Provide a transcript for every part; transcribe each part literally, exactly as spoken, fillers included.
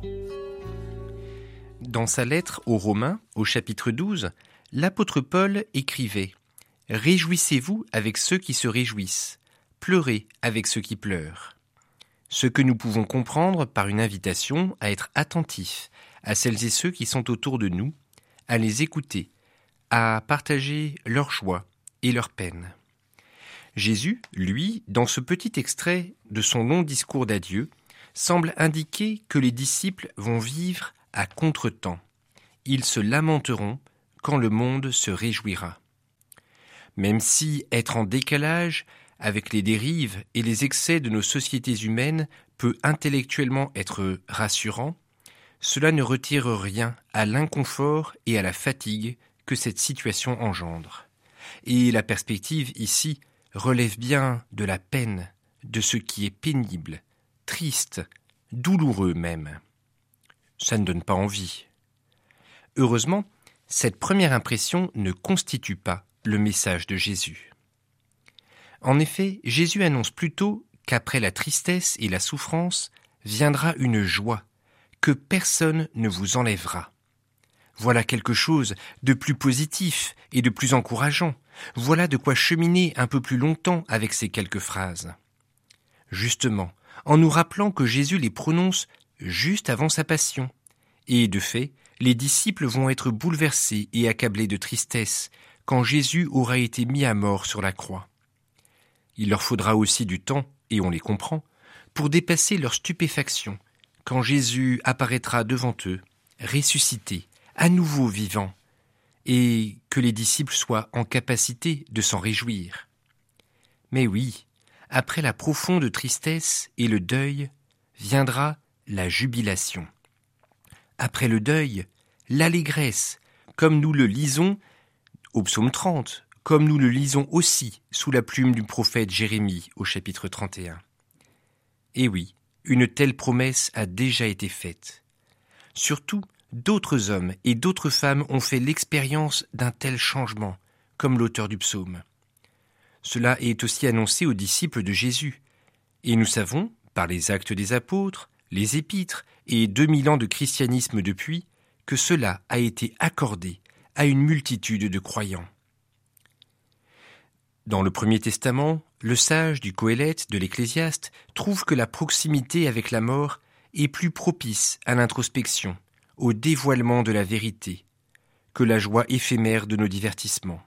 Dans sa lettre aux Romains, au chapitre douze, l'apôtre Paul écrivait « Réjouissez-vous avec ceux qui se réjouissent, pleurez avec ceux qui pleurent ». Ce que nous pouvons comprendre par une invitation à être attentifs à celles et ceux qui sont autour de nous, à les écouter, à partager leur joie et leur peine. Jésus, lui, dans ce petit extrait de son long discours d'adieu, semble indiquer que les disciples vont vivre à contre-temps. Ils se lamenteront quand le monde se réjouira. Même si être en décalage avec les dérives et les excès de nos sociétés humaines peut intellectuellement être rassurant, cela ne retire rien à l'inconfort et à la fatigue que cette situation engendre. Et la perspective ici relève bien de la peine, de ce qui est pénible, triste, douloureux même. Ça ne donne pas envie. Heureusement, cette première impression ne constitue pas le message de Jésus. En effet, Jésus annonce plutôt qu'après la tristesse et la souffrance viendra une joie que personne ne vous enlèvera. Voilà quelque chose de plus positif et de plus encourageant. Voilà de quoi cheminer un peu plus longtemps avec ces quelques phrases. Justement, en nous rappelant que Jésus les prononce juste avant sa passion. Et de fait, les disciples vont être bouleversés et accablés de tristesse quand Jésus aura été mis à mort sur la croix. Il leur faudra aussi du temps, et on les comprend, pour dépasser leur stupéfaction quand Jésus apparaîtra devant eux, ressuscité, à nouveau vivant, et que les disciples soient en capacité de s'en réjouir. Mais oui, après la profonde tristesse et le deuil, viendra la jubilation. Après le deuil, l'allégresse, comme nous le lisons au psaume trente, comme nous le lisons aussi sous la plume du prophète Jérémie au chapitre trente et un. Et oui, une telle promesse a déjà été faite. Surtout, d'autres hommes et d'autres femmes ont fait l'expérience d'un tel changement, comme l'auteur du psaume. Cela est aussi annoncé aux disciples de Jésus, et nous savons, par les actes des apôtres, les épîtres et deux mille ans de christianisme depuis, que cela a été accordé à une multitude de croyants. Dans le Premier Testament, le sage du Qoélète de l'Ecclésiaste trouve que la proximité avec la mort est plus propice à l'introspection, au dévoilement de la vérité, que la joie éphémère de nos divertissements.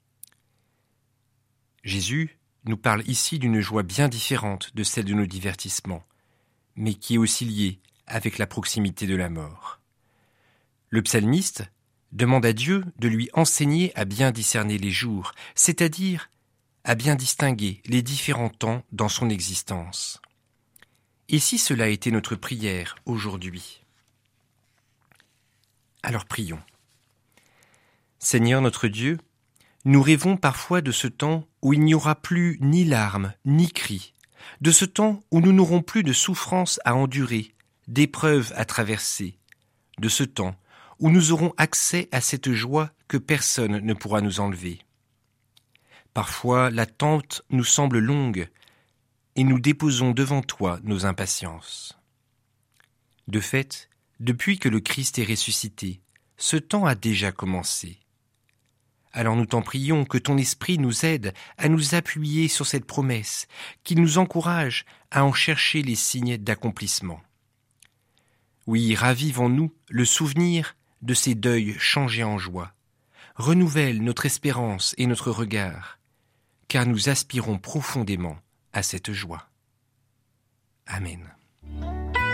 Jésus nous parle ici d'une joie bien différente de celle de nos divertissements, mais qui est aussi liée avec la proximité de la mort. Le psalmiste demande à Dieu de lui enseigner à bien discerner les jours, c'est-à-dire à bien distinguer les différents temps dans son existence. Et si cela était notre prière aujourd'hui ? Alors prions. Seigneur notre Dieu, nous rêvons parfois de ce temps où il n'y aura plus ni larmes, ni cris, de ce temps où nous n'aurons plus de souffrances à endurer, d'épreuves à traverser, de ce temps où nous aurons accès à cette joie que personne ne pourra nous enlever. Parfois, l'attente nous semble longue et nous déposons devant toi nos impatiences. De fait, depuis que le Christ est ressuscité, ce temps a déjà commencé. Alors nous t'en prions que ton esprit nous aide à nous appuyer sur cette promesse, qu'il nous encourage à en chercher les signes d'accomplissement. Oui, ravive en nous le souvenir de ces deuils changés en joie. Renouvelle notre espérance et notre regard, car nous aspirons profondément à cette joie. Amen.